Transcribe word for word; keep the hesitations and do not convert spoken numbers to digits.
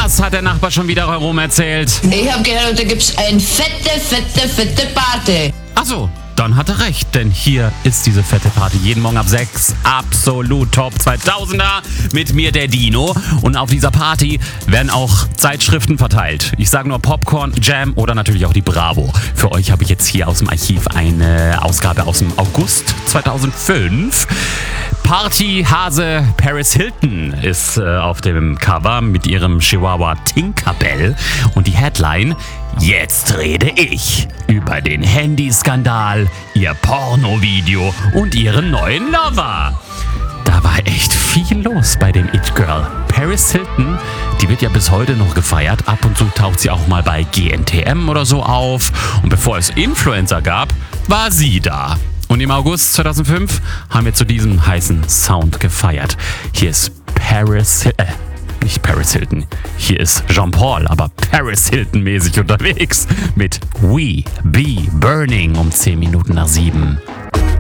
Was hat der Nachbar schon wieder herum erzählt? Ich hab gehört, da gibt's eine fette, fette, fette Party. Ach so, dann hat er recht, denn hier ist diese fette Party jeden Morgen ab sechs. Absolut Top zweitausender mit mir, der Dino. Und auf dieser Party werden auch Zeitschriften verteilt. Ich sage nur Popcorn, Jam oder natürlich auch die Bravo. Für euch habe ich jetzt hier aus dem Archiv eine Ausgabe aus dem August zweitausendfünf. Partyhase Paris Hilton ist äh, auf dem Cover mit ihrem Chihuahua Tinkerbell. Und die Headline: Jetzt rede ich über den Handyskandal, ihr Pornovideo und ihren neuen Lover. Da war echt viel los bei dem It-Girl. Paris Hilton, die wird ja bis heute noch gefeiert. Ab und zu taucht sie auch mal bei G N T M oder so auf. Und bevor es Influencer gab, war sie da. Und im August zweitausendfünf haben wir zu diesem heißen Sound gefeiert. Hier ist Paris Hilton, äh, nicht Paris Hilton, hier ist Jean-Paul, aber Paris Hilton mäßig unterwegs mit We Be Burning um zehn Minuten nach sieben.